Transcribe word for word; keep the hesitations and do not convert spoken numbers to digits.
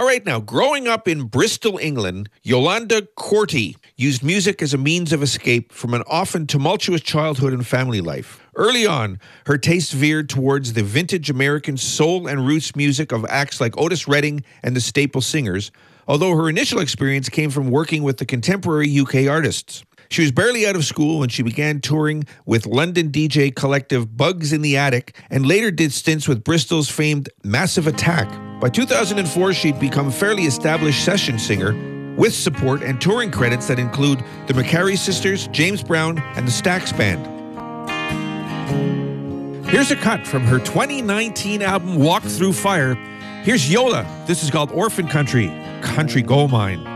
All right, now, growing up in Bristol, England, Yolanda Corti used music as a means of escape from an often tumultuous childhood and family life. Early on, her taste veered towards the vintage American soul and roots music of acts like Otis Redding and the Staple Singers, although her initial experience came from working with the contemporary U K artists. She was barely out of school when she began touring with London D J collective Bugs in the Attic and later did stints with Bristol's famed Massive Attack. By two thousand four, she'd become a fairly established session singer with support and touring credits that include the McCarry Sisters, James Brown, and the Stax Band. Here's a cut from her twenty nineteen album Walk Through Fire. Here's Yola. This is called Orphan Country, Country Gold Mine.